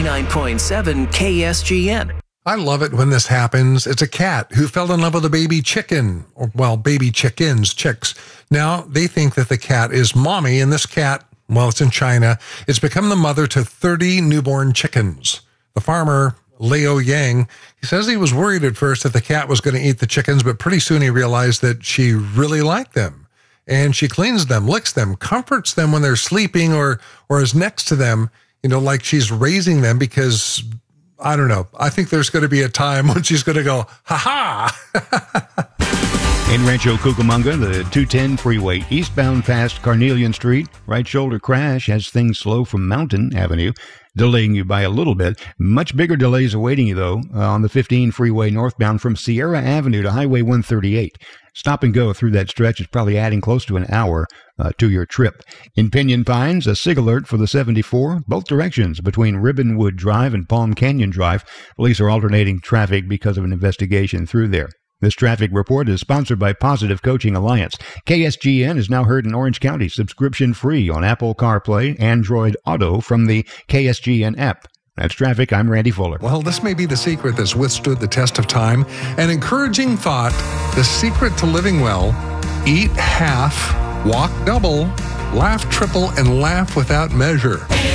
89.7 KSGN. I love it when this happens. It's a cat who fell in love with a baby chicken, or, well, baby chickens, chicks. Now, they think that the cat is mommy, and this cat, well, it's in China. It's become the mother to 30 newborn chickens. The farmer, Leo Yang, he says he was worried at first that the cat was going to eat the chickens, but pretty soon he realized that she really liked them. And she cleans them, licks them, comforts them when they're sleeping or is next to them, like she's raising them because, I don't know. I think there's going to be a time when she's going to go, ha-ha. In Rancho Cucamonga, the 210 freeway eastbound past Carnelian Street, right shoulder crash has things slow from Mountain Avenue, delaying you by a little bit. Much bigger delays awaiting you, though, on the 15 freeway northbound from Sierra Avenue to Highway 138. Stop and go through that stretch is probably adding close to an hour to your trip. In Pinyon Pines, a SIG alert for the 74, both directions between Ribbonwood Drive and Palm Canyon Drive. Police are alternating traffic because of an investigation through there. This traffic report is sponsored by Positive Coaching Alliance. KSGN is now heard in Orange County, subscription-free on Apple CarPlay, Android Auto from the KSGN app. That's traffic. I'm Randy Fuller. Well, this may be the secret that's withstood the test of time. An encouraging thought, the secret to living well: eat half, walk double, laugh triple, and laugh without measure.